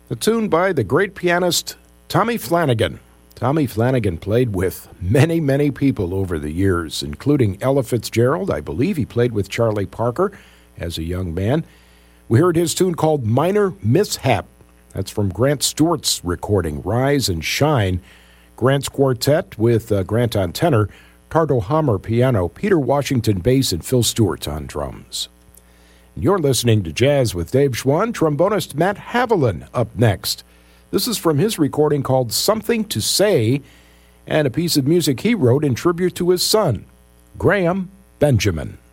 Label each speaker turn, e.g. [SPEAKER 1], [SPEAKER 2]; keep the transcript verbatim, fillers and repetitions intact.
[SPEAKER 1] A tune by the great pianist Tommy Flanagan. Tommy Flanagan played with many, many people over the years, including Ella Fitzgerald. I believe he played with Charlie Parker as a young man. We heard his tune called Minor Mishap. That's from Grant Stewart's recording, Rise and Shine. Grant's quartet with uh, Grant on tenor, Tardo Hammer piano, Peter Washington bass, and Phil Stewart on drums. You're listening to Jazz with Dave Schwann. Trombonist Matt Haviland up next. This is from his recording called Something to Say, and a piece of music he wrote in tribute to his son, Graham Benjamin.